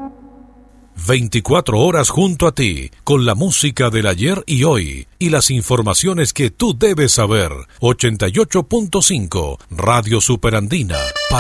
24 horas junto a ti, con la música del ayer y hoy, y las informaciones que tú debes saber. 88.5, Radio Superandina.